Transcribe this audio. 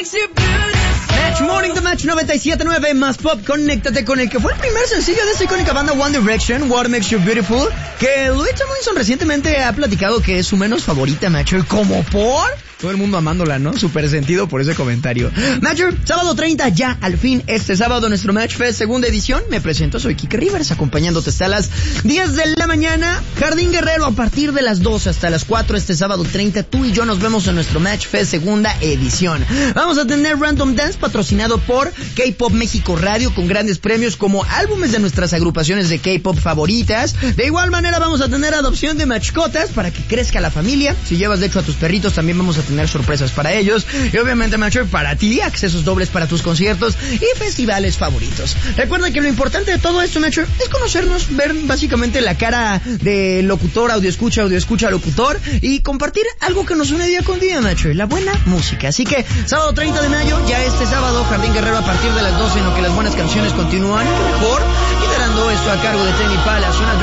Match Morning de Match 97.9 más pop. Conéctate con el que fue el primer sencillo de esta icónica banda One Direction, What Makes You Beautiful, que Louis Tomlinson recientemente ha platicado que es su menos favorita, Matcher. ¿Cómo por? Todo el mundo amándola, ¿no? Súper sentido por ese comentario. Matcher, sábado 30 ya, al fin, este sábado nuestro Match Fest segunda edición. Me presento, soy Kike Rivers, acompañándote hasta las 10 de la mañana. Jardín Guerrero a partir de las 2 hasta las 4 este sábado 30. Tú y yo nos vemos en nuestro Match Fest segunda edición. Vamos a tener Random Dance patrocinado por K-Pop México Radio con grandes premios como álbumes de nuestras agrupaciones de K-Pop favoritas. De igual manera vamos a tener adopción de mascotas para que crezca la familia. Si llevas de hecho a tus perritos también vamos a tener sorpresas para ellos. Y obviamente, Matcher, para ti, accesos dobles para tus conciertos y festivales favoritos. Recuerda que lo importante de todo esto, Matcher, es conocernos, ver básicamente la cara de locutor, audio escucha, locutor y compartir algo que nos une día con día, Matcher, la buena música. Así que, sábado 30 de mayo, ya este sábado, Jardín Guerrero a partir de las 12, en lo que las buenas canciones continúan. Y qué mejor, liderando esto a cargo de Temi Pala, suena